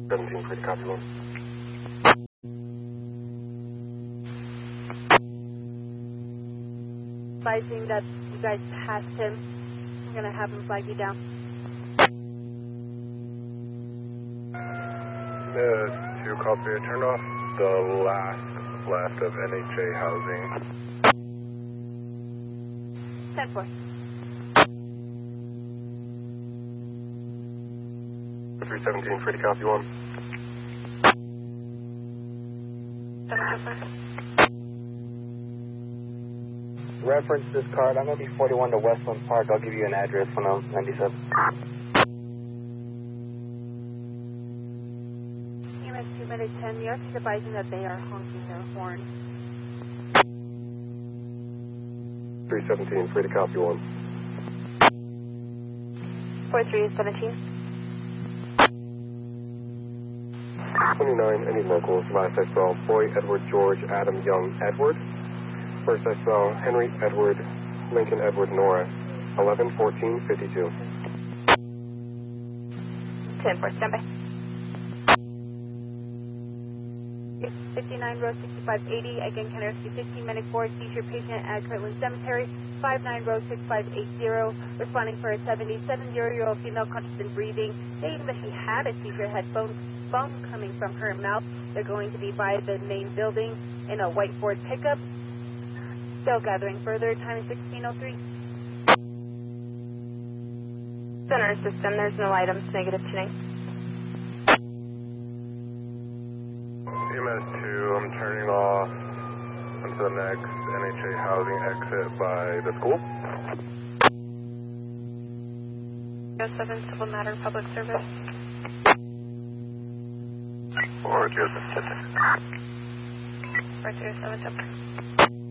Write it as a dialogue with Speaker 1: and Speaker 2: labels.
Speaker 1: 17, pretty copy one.
Speaker 2: Advising that you guys passed him. I'm going to have him flag you down.
Speaker 1: 2 copy, I turned off the last left of NHA housing.
Speaker 2: 10-4.
Speaker 1: 317, pretty copy one.
Speaker 2: 7-4.
Speaker 3: Reference this card. I'm going to be 41 to Westland Park. I'll give you an address when I'm 97.
Speaker 2: EMS 2 minutes 10 New York is advising that they are honking their horn.
Speaker 1: 317, pretty copy one.
Speaker 2: 4317.
Speaker 1: 29, any locals. Last I saw Boy Edward George Adam Young Edward. First I saw Henry Edward Lincoln Edward Nora. 11-14-52.
Speaker 2: 10-4, stand by. 59 row 6580, again can I rescue 15 minute 4 seizure patient at Kirtland Cemetery, 59 row 6580, responding for a 77-year-old female conscious and breathing, stating that she had a seizure, had foam coming from her mouth. They're going to be by the main building in a white Ford pickup. Still gathering further, time is 1603.
Speaker 4: Center system, there's no items, negative tonight.
Speaker 1: EMS 2, I'm turning off onto the next NHA housing exit by the school.
Speaker 4: 07 Civil Matter Public Service.
Speaker 1: 407.
Speaker 4: 407.